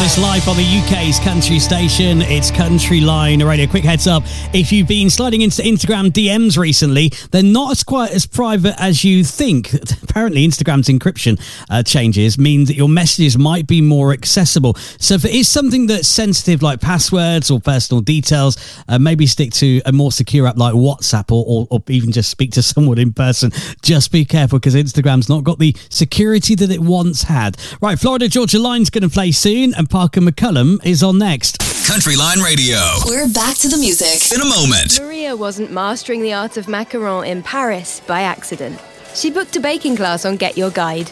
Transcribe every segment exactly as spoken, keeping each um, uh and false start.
us live on the U K's country station. It's Country Line Radio. Quick heads up, if you've been sliding into Instagram D Ms recently, they're not as quite as private as you think. Apparently, Instagram's encryption uh, changes mean that your messages might be more accessible. So if it is something that's sensitive, like passwords or personal details, uh, maybe stick to a more secure app like WhatsApp, or, or, or even just speak to someone in person. Just be careful, because Instagram's not got the security that it once had. Right, Florida Georgia Line's going to play soon, and Parker McCullum is on next. Country Line Radio. We're back to the music in a moment. Maria wasn't mastering the art of macaron in Paris by accident. She booked a baking class on Get Your Guide.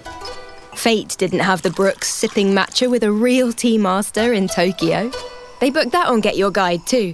Fate didn't have the Brooks sipping matcha with a real tea master in Tokyo. They booked that on Get Your Guide too.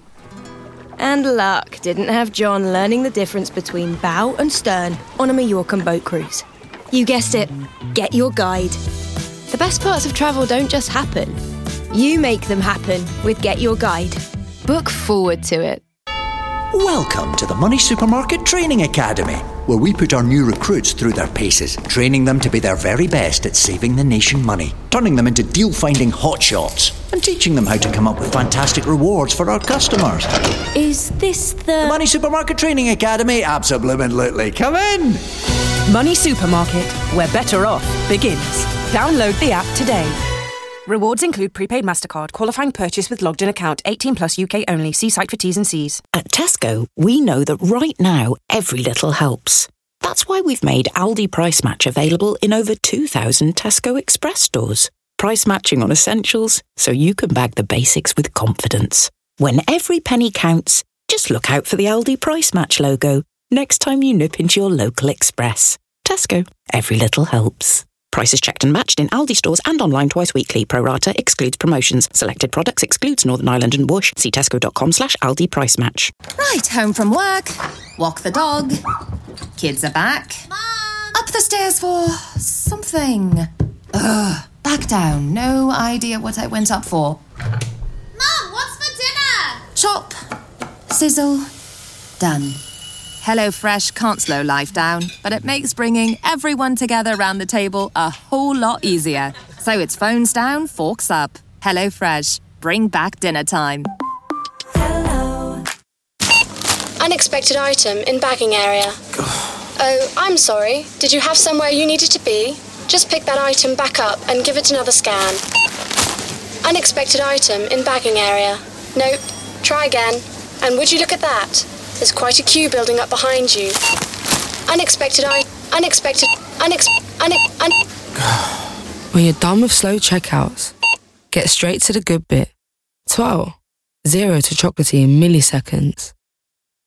And luck didn't have John learning the difference between bow and stern on a Mallorcan boat cruise. You guessed it, Get Your Guide. The best parts of travel don't just happen. You make them happen with Get Your Guide. Book forward to it. Welcome to the Money Supermarket Training Academy, where we put our new recruits through their paces, training them to be their very best at saving the nation money, turning them into deal-finding hotshots, and teaching them how to come up with fantastic rewards for our customers. Is this the... The Money Supermarket Training Academy? Absolutely. Come in! Money Supermarket, where better off begins. Download the app today. Rewards include prepaid MasterCard, qualifying purchase with logged-in account, eighteen plus U K only. See site for T's and C's. At Tesco, we know that right now, every little helps. That's why we've made Aldi Price Match available in over two thousand Tesco Express stores. Price matching on essentials, so you can bag the basics with confidence. When every penny counts, just look out for the Aldi Price Match logo next time you nip into your local Express. Tesco, every little helps. Prices checked and matched in Aldi stores and online twice weekly. Pro rata excludes promotions. Selected products excludes Northern Ireland and Whoosh. See tesco.com slash Aldi price match. Right, home from work. Walk the dog. Kids are back. Mom! Up the stairs for something. Ugh. Back down. No idea what I went up for. Mom, what's for dinner? Chop. Sizzle. Done. HelloFresh can't slow life down, but it makes bringing everyone together around the table a whole lot easier. So it's phones down, forks up. HelloFresh. Bring back dinner time. Hello. Unexpected item in bagging area. Oh, I'm sorry. Did you have somewhere you needed to be? Just pick that item back up and give it another scan. Unexpected item in bagging area. Nope. Try again. And would you look at that? There's quite a queue building up behind you. Unexpected I... Unexpected... Unex... Unex... Un... When you're done with slow checkouts, get straight to the good bit. twelve. Zero to chocolatey in milliseconds.